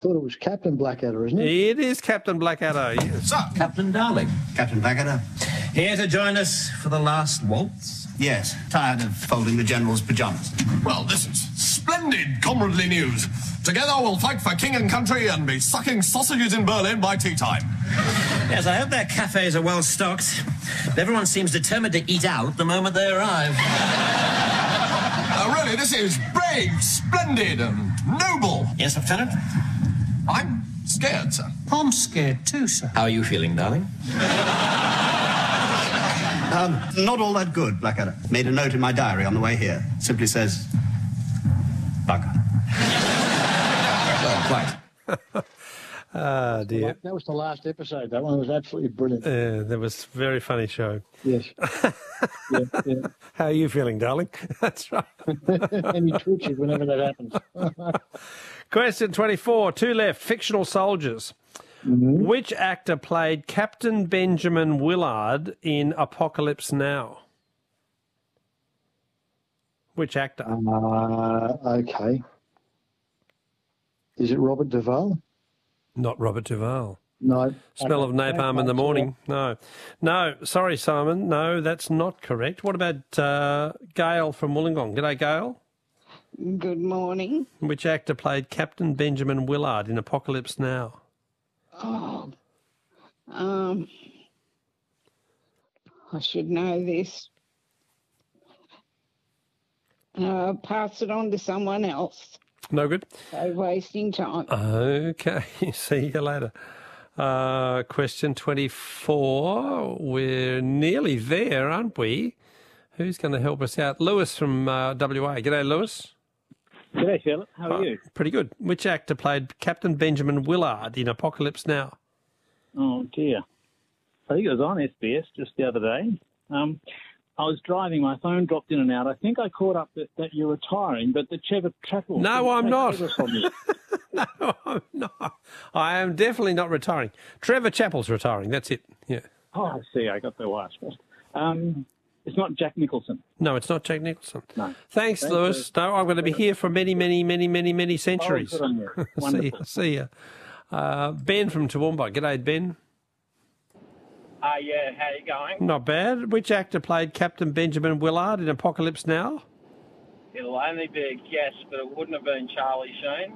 Thought it was Captain Blackadder, isn't it? It is Captain Blackadder, yes. So, Captain Darling. Captain Blackadder. Here to join us for the last waltz? Yes, tired of folding the General's pyjamas. Well, this is splendid comradely news. Together we'll fight for king and country and be sucking sausages in Berlin by tea time. Yes, I hope their cafes are well stocked. Everyone seems determined to eat out the moment they arrive. Really, this is brave, splendid and noble. Yes, Lieutenant? I'm scared, sir. I'm scared too, sir. How are you feeling, darling? Not all that good, Blackadder. Made a note in my diary on the way here. Simply says, bugger. Well, quite. Ah, dear. That was the last episode. That one was absolutely brilliant. That was a very funny show. Yes. yeah. How are you feeling, darling? That's right. And you twitch it whenever that happens. Question 24, two left. Fictional soldiers. Mm-hmm. Which actor played Captain Benjamin Willard in Apocalypse Now? Which actor? Okay. Is it Robert Duvall? Not Robert Duvall. No. Smell of napalm in the morning. No. No, sorry, Simon. No, that's not correct. What about Gail from Wollongong? G'day, Gail. Good morning. Which actor played Captain Benjamin Willard in Apocalypse Now? Oh, I should know this. Pass it on to someone else. No good? So wasting time. Okay, see you later. Question 24. We're nearly there, aren't we? Who's going to help us out? Lewis from WA. G'day, Lewis. G'day, Philip. How are you? Pretty good. Which actor played Captain Benjamin Willard in Apocalypse Now? Oh, dear. I think it was on SBS just the other day. I was driving. My phone dropped in and out. I think I caught up that you're retiring, but the Trevor Chappell... No, I'm not. No, I'm not. I am definitely not retiring. Trevor Chappell's retiring. That's it. Yeah. Oh, I see. I got the wires first. It's not Jack Nicholson. No, it's not Jack Nicholson. No. Thanks, Lewis. No, I'm going to be here for many, many, many, many, many centuries. Oh, good on you. Wonderful. See ya. Ben from Toowoomba. G'day, Ben. Yeah, how you going? Not bad. Which actor played Captain Benjamin Willard in Apocalypse Now? It'll only be a guess, but it wouldn't have been Charlie Sheen.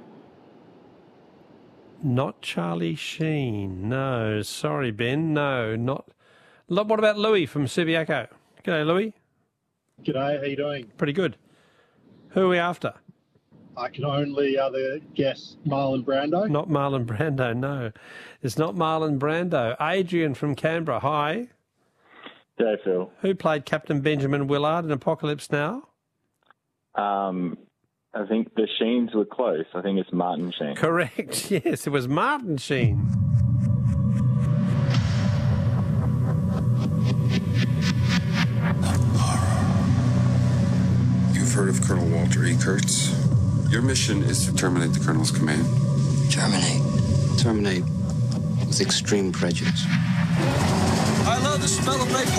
Not Charlie Sheen. No, sorry, Ben. No, not. What about Louis from Subiaco? G'day, Louis. G'day, how you doing? Pretty good. Who are we after? I can only guess Marlon Brando. Not Marlon Brando, no. It's not Marlon Brando. Adrian from Canberra, hi. G'day, Phil. Who played Captain Benjamin Willard in Apocalypse Now? I think the Sheens were close. I think it's Martin Sheen. Correct, yes, it was Martin Sheen. You've heard of Colonel Walter E. Kurtz. Your mission is to terminate the Colonel's command. Terminate. Terminate with extreme prejudice. I love the smell of napalm.